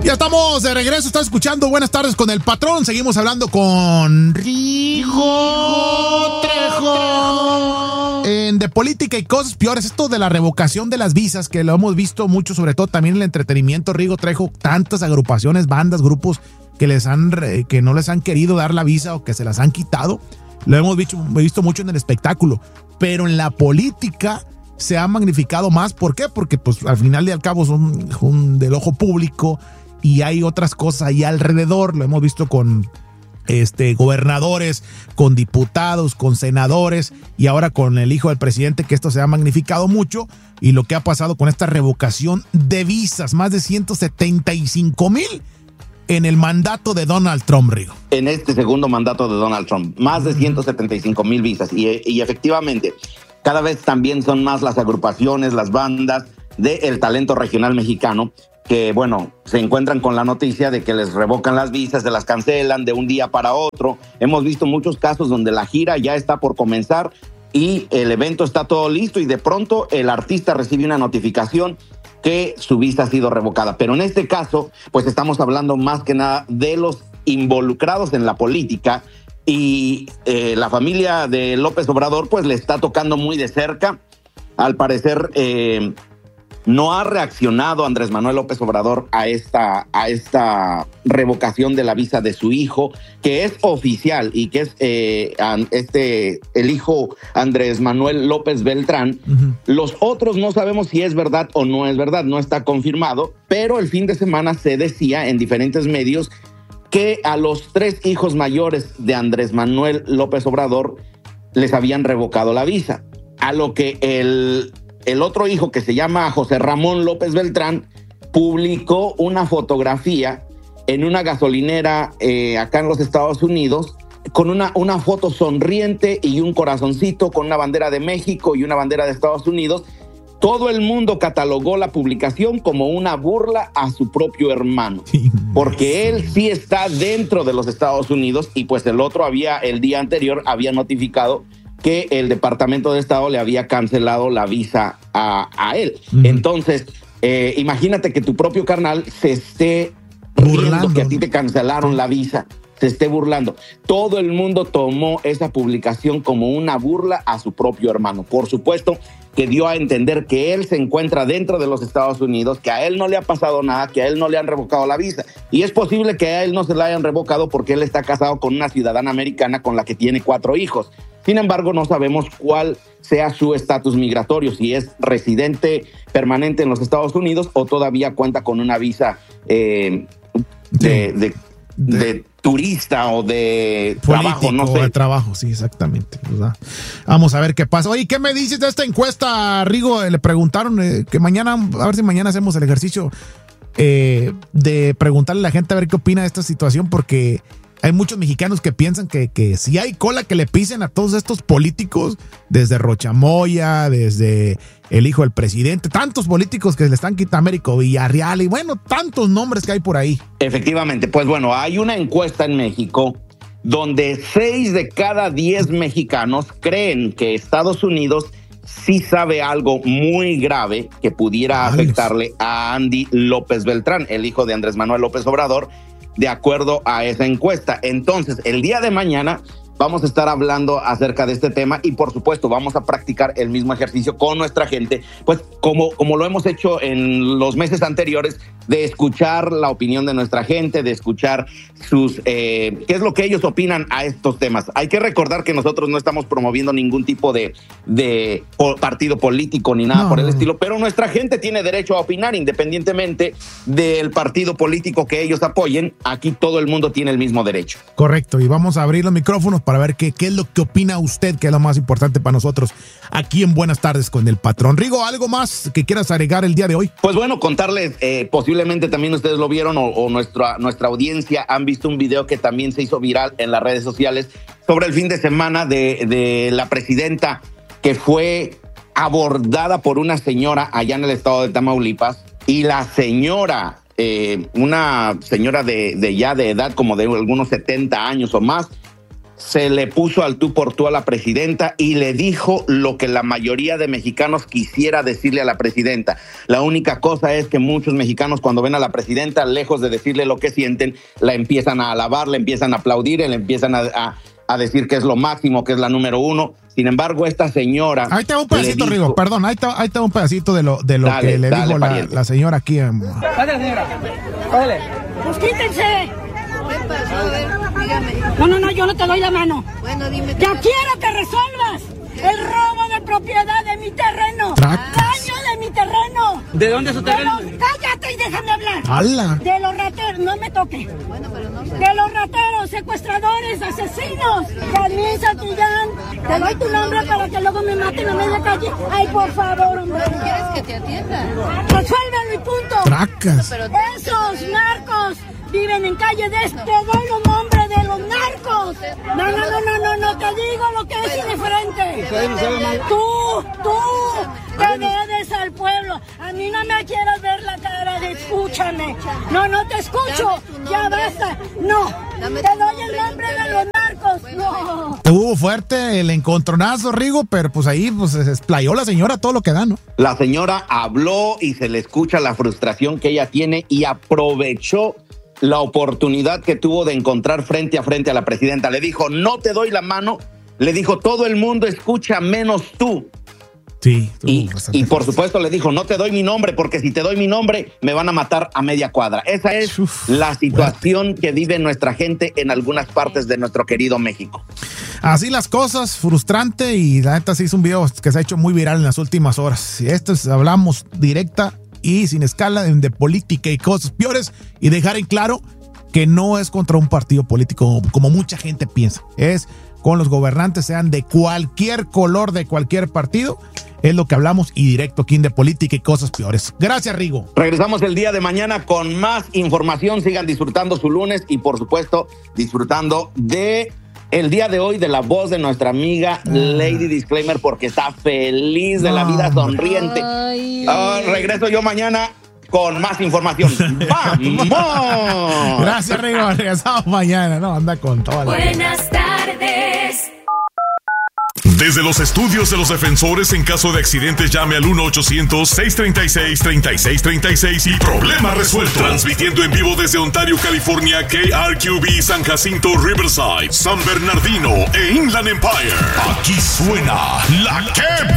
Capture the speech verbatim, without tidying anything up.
Ya estamos de regreso, estás escuchando Buenas Tardes con el Patrón. Seguimos hablando con Rigo Trejo. En de política y cosas peores, esto de la revocación de las visas, que lo hemos visto mucho, sobre todo también en el entretenimiento, Rigo Trejo, tantas agrupaciones, bandas, grupos que les han que no les han querido dar la visa o que se las han quitado. Lo hemos visto, visto mucho en el espectáculo, pero en la política se ha magnificado más. ¿Por qué? Porque pues al final y al cabo son, son del ojo público y hay otras cosas ahí alrededor. Lo hemos visto con este, gobernadores, con diputados, con senadores y ahora con el hijo del presidente, que esto se ha magnificado mucho, y lo que ha pasado con esta revocación de visas, más de ciento setenta y cinco mil en el mandato de Donald Trump, Rigo. En este segundo mandato de Donald Trump, más de ciento setenta y cinco mil visas y, y efectivamente cada vez también son más las agrupaciones, las bandas del talento regional mexicano que, bueno, se encuentran con la noticia de que les revocan las visas, se las cancelan de un día para otro. Hemos visto muchos casos donde la gira ya está por comenzar y el evento está todo listo y de pronto el artista recibe una notificación que su visa ha sido revocada. Pero en este caso, pues estamos hablando más que nada de los involucrados en la política y eh, la familia de López Obrador pues le está tocando muy de cerca. Al parecer eh, no ha reaccionado Andrés Manuel López Obrador a esta, a esta revocación de la visa de su hijo, que es oficial y que es eh, este, el hijo Andrés Manuel López Beltrán. Uh-huh. Los otros no sabemos si es verdad o no es verdad, no está confirmado, pero el fin de semana se decía en diferentes medios que a los tres hijos mayores de Andrés Manuel López Obrador les habían revocado la visa, a lo que el... El otro hijo, que se llama José Ramón López Beltrán, publicó una fotografía en una gasolinera eh, acá en los Estados Unidos con una, una foto sonriente y un corazoncito con una bandera de México y una bandera de Estados Unidos. Todo el mundo catalogó la publicación como una burla a su propio hermano, porque él sí está dentro de los Estados Unidos y pues el otro había, el día anterior, había notificado que el Departamento de Estado le había cancelado la visa a, a él. Uh-huh. Entonces, eh, imagínate que tu propio carnal se esté burlando que a ti te cancelaron la visa, se esté burlando. Todo el mundo tomó esa publicación como una burla a su propio hermano. Por supuesto que dio a entender que él se encuentra dentro de los Estados Unidos, que a él no le ha pasado nada, que a él no le han revocado la visa. Y es posible que a él no se la hayan revocado porque él está casado con una ciudadana americana con la que tiene cuatro hijos. Sin embargo, no sabemos cuál sea su estatus migratorio, si es residente permanente en los Estados Unidos o todavía cuenta con una visa eh, de, de, de, de turista o de político, trabajo, no sé. De trabajo, sí, exactamente. ¿Verdad? Vamos a ver qué pasa. Oye, ¿qué me dices de esta encuesta, Rigo? Le preguntaron eh, que mañana, a ver si mañana hacemos el ejercicio eh, de preguntarle a la gente a ver qué opina de esta situación, porque hay muchos mexicanos que piensan que, que si hay cola que le pisen a todos estos políticos, desde Rochamoya, desde el hijo del presidente, tantos políticos que le están quitando, Américo Villarreal y bueno, tantos nombres que hay por ahí. Efectivamente, pues bueno, hay una encuesta en México donde seis de cada diez mexicanos creen que Estados Unidos sí sabe algo muy grave que pudiera afectarle a Andy López Beltrán, el hijo de Andrés Manuel López Obrador, de acuerdo a esa encuesta. Entonces, el día de mañana vamos a estar hablando acerca de este tema y, por supuesto, vamos a practicar el mismo ejercicio con nuestra gente, pues como, como lo hemos hecho en los meses anteriores, de escuchar la opinión de nuestra gente, de escuchar sus eh, qué es lo que ellos opinan a estos temas. Hay que recordar que nosotros no estamos promoviendo ningún tipo de, de partido político ni nada no. por el estilo, pero nuestra gente tiene derecho a opinar independientemente del partido político que ellos apoyen. Aquí todo el mundo tiene el mismo derecho. Correcto, y vamos a abrir los micrófonos para ver qué, qué es lo que opina usted, que es lo más importante para nosotros aquí en Buenas Tardes con el Patrón. Rigo, ¿algo más que quieras agregar el día de hoy? Pues bueno, contarles, eh, posiblemente también ustedes lo vieron o, o nuestra, nuestra audiencia han visto un video que también se hizo viral en las redes sociales sobre el fin de semana de, de la presidenta que fue abordada por una señora allá en el estado de Tamaulipas y la señora, eh, una señora de, de ya de edad como de algunos setenta años o más, se le puso al tú por tú a la presidenta y le dijo lo que la mayoría de mexicanos quisiera decirle a la presidenta. La única cosa es que muchos mexicanos cuando ven a la presidenta, lejos de decirle lo que sienten, la empiezan a alabar, le empiezan a aplaudir, le empiezan a, a, a decir que es lo máximo, que es la número uno. Sin embargo, esta señora... Ahí te va un pedacito, dijo, Rigo, perdón, ahí te, ahí te va un pedacito de lo, de lo dale, que le dale, dijo la, la señora aquí. En... Dale, señora. Dale. Pues quítense. ¿Qué pasó? A ver, dígame. No, no, no, yo no te doy la mano. Bueno, dime. Ya quiero que resuelvas el robo de propiedad de mi terreno. Tracas. Daño de mi terreno. ¿De dónde es su terreno? Los, cállate y déjame hablar. ¡Hala! De los rateros, no me toque. Bueno, pero no sé. De los rateros, secuestradores, asesinos. Carmen Santillán. Te doy tu nombre para que luego me maten a media calle. Ay, por favor, hombre. ¿Pero quieres que te atienda? Resuélvelo y punto. Tracas. Pero Esos narcos viven en calle de este. Te doy los nombres de los narcos. No, no, no, no, no, no, te digo lo que es indiferente. Tú, tú, te debes al pueblo. A mí no me quieras ver la cara de escúchame. No, no te escucho. Ya basta. No, te doy el nombre de los narcos. No. Estuvo fuerte el encontronazo, Rigo, pero pues ahí pues se explayó la señora todo lo que da, ¿no? La señora habló y se le escucha la frustración que ella tiene y aprovechó la oportunidad que tuvo de encontrar frente a frente a la presidenta. Le dijo, no te doy la mano. Le dijo, todo el mundo escucha menos tú. Sí. Y, y por supuesto le dijo, no te doy mi nombre, porque si te doy mi nombre, me van a matar a media cuadra. Esa es Uf, la situación fuerte que vive nuestra gente en algunas partes de nuestro querido México. Así las cosas, frustrante, y la neta sí es un video que se ha hecho muy viral en las últimas horas. Y esto es, hablamos directa y sin escala de, de política y cosas peores, y dejar en claro que no es contra un partido político como mucha gente piensa. Es con los gobernantes, sean de cualquier color, de cualquier partido. Es lo que hablamos y directo aquí en De Política y Cosas Peores. Gracias, Rigo. Regresamos el día de mañana con más información. Sigan disfrutando su lunes y, por supuesto, disfrutando de el día de hoy de la voz de nuestra amiga Lady Disclaimer, porque está feliz de la vida, sonriente. Oh, regreso yo mañana con más información. ¡Vamos! Gracias, Rigo. Regresamos mañana. No, anda con toda la... Buenas tardes. Desde los estudios de los defensores, en caso de accidentes, llame al uno ochocientos, seiscientos treinta y seis, treinta y seis treinta y seis y problema resuelto. Transmitiendo en vivo desde Ontario, California, K R Q B, San Jacinto, Riverside, San Bernardino e Inland Empire. Aquí suena la que